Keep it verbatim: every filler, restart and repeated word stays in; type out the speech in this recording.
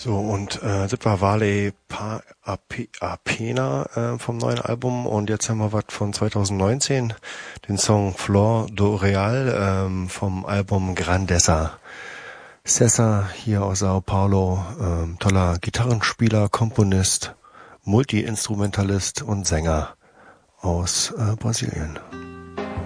So, und äh, das war Vale pa Ape Apena äh, vom neuen Album. Und jetzt haben wir was von zwanzig neunzehn, den Song Flor do Real ähm, vom Album Grandeza. César hier aus Sao Paulo, ähm, toller Gitarrenspieler, Komponist, Multi-Instrumentalist und Sänger aus äh, Brasilien.